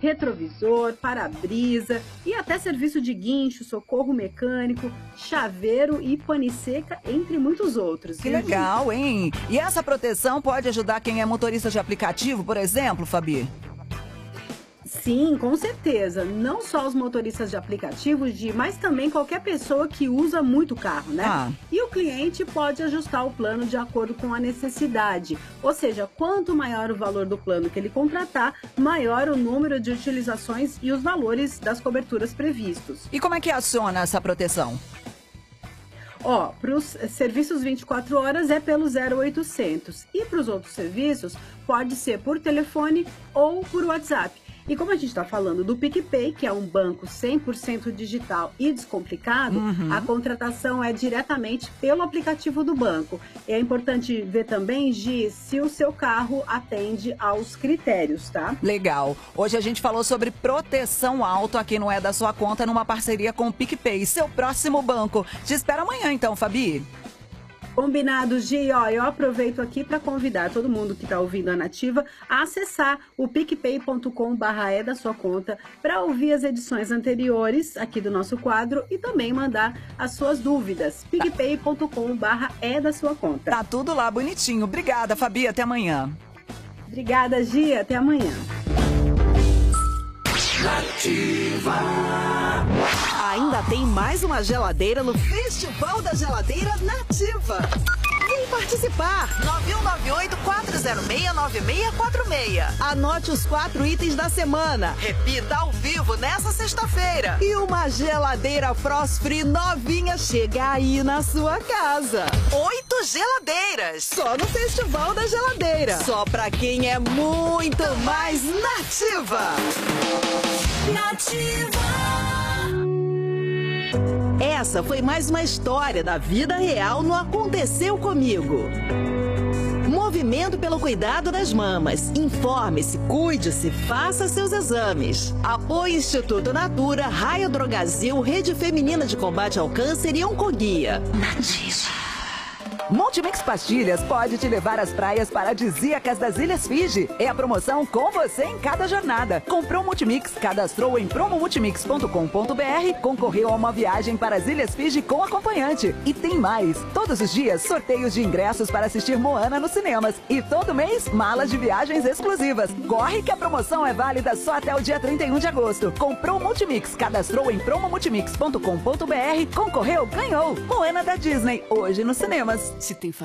retrovisor, para-brisa e até serviço de guincho, socorro mecânico, chaveiro e pane seca, entre muitos outros. Que legal, hein? E essa proteção pode ajudar quem é motorista de aplicativo, por exemplo, Fabi? Sim, com certeza. Não só os motoristas de aplicativos, mas também qualquer pessoa que usa muito o carro, né? E o cliente pode ajustar o plano de acordo com a necessidade. Ou seja, quanto maior o valor do plano que ele contratar, maior o número de utilizações e os valores das coberturas previstos. E como é que aciona essa proteção? Para os serviços 24 horas é pelo 0800 e para os outros serviços pode ser por telefone ou por WhatsApp. E como a gente está falando do PicPay, que é um banco 100% digital e descomplicado, a contratação é diretamente pelo aplicativo do banco. E é importante ver também, Gi, se o seu carro atende aos critérios, tá? Legal. Hoje a gente falou sobre proteção auto aqui no É da Sua Conta, numa parceria com o PicPay, seu próximo banco. Te espero amanhã então, Fabi. Combinado, Gi. Eu aproveito aqui para convidar todo mundo que está ouvindo a Nativa a acessar o picpay.com/é da sua conta para ouvir as edições anteriores aqui do nosso quadro e também mandar as suas dúvidas. picpay.com/é da sua conta. Tá tudo lá bonitinho. Obrigada, Fabi. Até amanhã. Obrigada, Gi. Até amanhã. Nativa. Ainda tem mais uma geladeira no Festival da Geladeira Nativa. Vem participar! 9198-406-9646. Anote os 4 itens da semana. Repita ao vivo nessa sexta-feira. E uma geladeira Frost Free novinha chega aí na sua casa. 8 geladeiras. Só no Festival da Geladeira. Só pra quem é muito mais nativa. Essa foi mais uma história da vida real no Aconteceu Comigo. Movimento pelo cuidado das mamas. Informe-se, cuide-se, faça seus exames. Apoio Instituto Natura, Raio Drogazil, Rede Feminina de Combate ao Câncer e Oncoguia. Nativa. Multimix Pastilhas pode te levar às praias paradisíacas das Ilhas Fiji. É a promoção com você em cada jornada. Comprou Multimix, cadastrou em promomultimix.com.br, concorreu a uma viagem para as Ilhas Fiji com acompanhante. E tem mais. Todos os dias, sorteios de ingressos para assistir Moana nos cinemas. E todo mês, malas de viagens exclusivas. Corre que a promoção é válida só até o dia 31 de agosto. Comprou Multimix, cadastrou em promomultimix.com.br, concorreu, ganhou. Moana da Disney, hoje nos cinemas. Se tem